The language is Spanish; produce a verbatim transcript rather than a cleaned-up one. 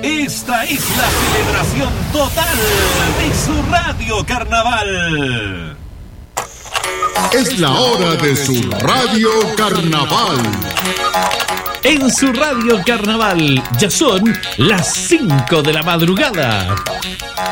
Esta es la celebración total de su Radio Carnaval. Es la hora de su Radio Carnaval. En su Radio Carnaval ya son las cinco de la madrugada.